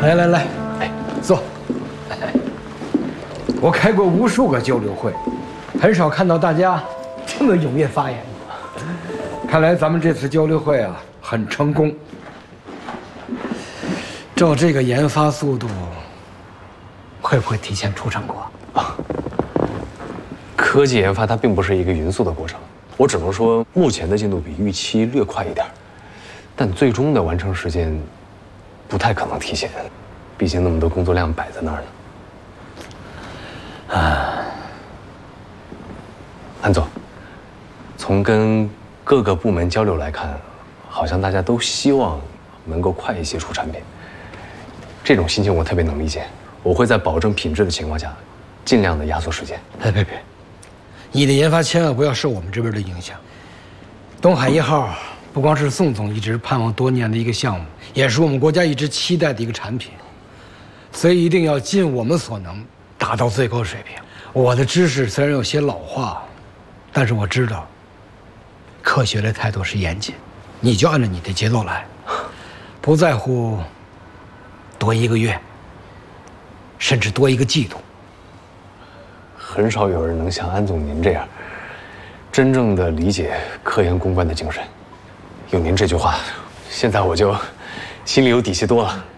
来来来，哎，坐。我开过无数个交流会，很少看到大家这么踊跃发言。看来咱们这次交流会啊很成功。照这个研发速度，会不会提前出成果？啊， 科技研发它并不是一个匀速的过程，我只能说目前的进度比预期略快一点，但最终的完成时间不太可能提前，毕竟那么多工作量摆在那儿呢。啊，安总，从跟各个部门交流来看，好像大家都希望能够快一些出产品。这种心情我特别能理解，我会在保证品质的情况下，尽量的压缩时间。 哎，别，你的研发千万不要受我们这边的影响。东海1号不光是宋总一直盼望多年的一个项目，也是我们国家一直期待的一个产品，所以一定要尽我们所能达到最高水平。我的知识虽然有些老化，但是我知道，科学的态度是严谨，你就按照你的节奏来，不在乎多1个月，甚至多1个季度。 很少有人能像安总您这样，真正的理解科研攻关的精神。有您这句话，现在我就心里有底气多了。